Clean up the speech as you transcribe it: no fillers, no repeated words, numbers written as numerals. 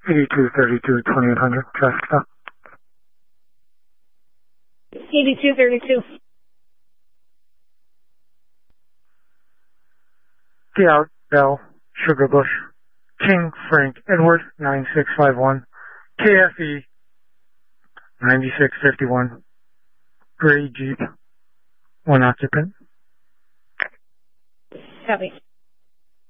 8232 2800, traffic stop. 8232. The out, Bell, Sugar Bush, King Frank Edward 9651, KFE 9651, gray Jeep, 1 occupant. Copy.